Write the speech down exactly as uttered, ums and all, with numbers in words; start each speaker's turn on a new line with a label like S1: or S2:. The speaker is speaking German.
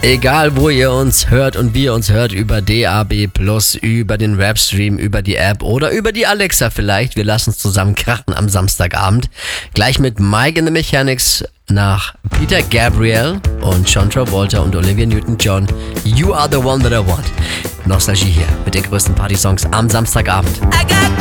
S1: Egal, wo ihr uns hört und wie ihr uns hört, über D A B plus, über den Webstream, über die App oder über die Alexa vielleicht. Wir lassen es zusammen krachen am Samstagabend. Gleich mit Mike in the Mechanics nach Peter Gabriel und John Travolta und Olivia Newton-John. You are the one that I want. Nostalgie hier mit den größten Party-Songs am Samstagabend.
S2: I got